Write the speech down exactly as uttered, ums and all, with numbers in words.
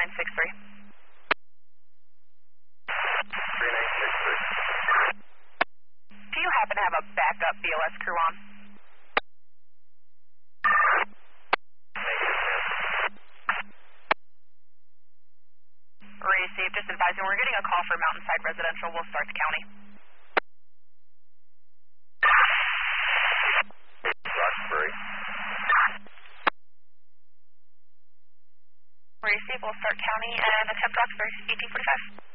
nine six three. three nine six three. Do you happen to have a backup B O S crew on? Received. Just advising, we're getting a call for Mountainside Residential. We'll start the county. Roxbury. Received. We'll start county and attempt Roxbury. eighteen forty-five.